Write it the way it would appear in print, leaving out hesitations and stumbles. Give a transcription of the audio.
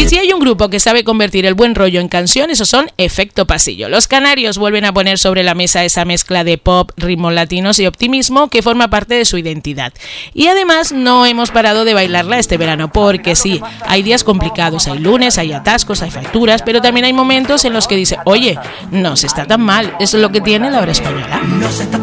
Y si hay un grupo que sabe convertir el buen rollo en canción, esos son Efecto Pasillo. Los canarios vuelven a poner sobre la mesa esa mezcla de pop, ritmos latinos y optimismo que forma parte de su identidad. Y además no hemos parado de bailarla este verano, porque sí, hay días complicados, hay lunes, hay atascos, hay facturas, pero también hay momentos en los que dice, oye, no se está tan mal, eso es lo que tiene la hora española.